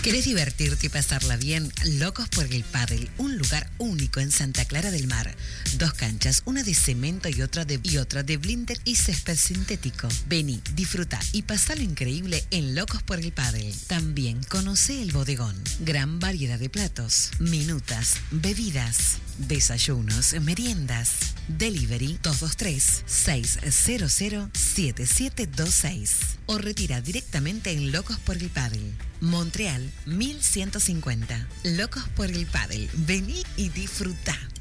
¿Querés divertirte y pasarla bien? Locos por el Pádel, un lugar único en Santa Clara del Mar. 2 canchas, una de cemento y otra de blinder y césped sintético. Vení, disfruta y pasá lo increíble en Locos por el Pádel. También conocé el bodegón. Gran variedad de platos, minutas, bebidas, desayunos, meriendas. Delivery 223-600-7726 o retira directamente en Locos por el Pádel. Montreal 1150. Locos por el Pádel. Vení y disfruta.